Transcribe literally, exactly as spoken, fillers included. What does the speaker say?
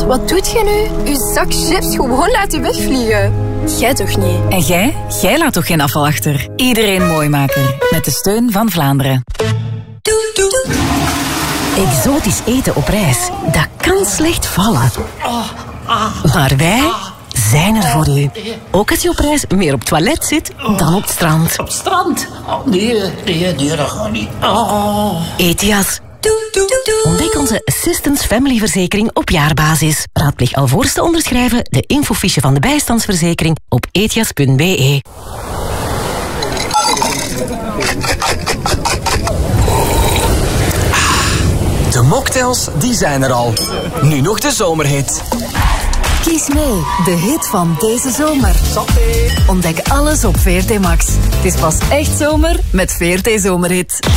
wat doet je nu? Uw zak chips gewoon laten wegvliegen. Jij toch niet? En jij? Jij laat toch geen afval achter? Iedereen Mooimaker. Met de steun van Vlaanderen. Doe, doe. Exotisch eten op reis, dat kan slecht vallen. Maar wij zijn er voor u. Ook als je op reis meer op het toilet zit dan op het strand. Op het strand? Oh, nee, nee, nee, dat gaat niet. Oh. Etias. Ontdek onze Assistance Family verzekering op jaarbasis. Raadpleeg alvorens te onderschrijven de infofiche van de bijstandsverzekering op etias punt b e. De mocktails, die zijn er al. Nu nog de zomerhit. Kies mee, de hit van deze zomer. Ontdek alles op V R T Max. Het is pas echt zomer met V R T Zomerhit.